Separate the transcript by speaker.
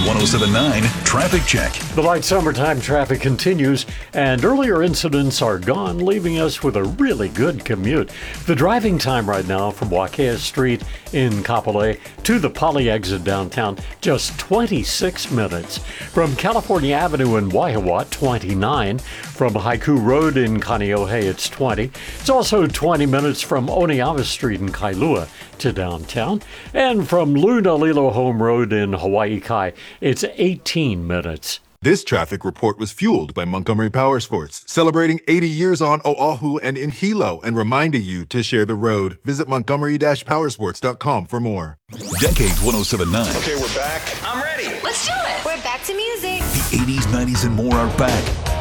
Speaker 1: 1079 Traffic Check.
Speaker 2: The light summertime traffic continues, and earlier incidents are gone, leaving us with a really good commute. The driving time right now from Waukea Street in Kapolei to the Poly exit downtown, just 26 minutes. From California Avenue in Waiawat, 29. From Haiku Road in Kaneohe, it's 20. It's also 20 minutes from Oneava Street in Kailua to downtown. And from Lunalilo Home Road in Hawaii Kai, it's 18 minutes.
Speaker 3: This traffic report was fueled by Montgomery Powersports, celebrating 80 years on Oahu and in Hilo and reminding you to share the road. Visit montgomery-powersports.com for more.
Speaker 1: Decades 1079.
Speaker 4: Okay, we're back.
Speaker 5: I'm ready.
Speaker 6: Let's do it.
Speaker 7: We're back to music.
Speaker 1: The 80s, 90s, and more are back.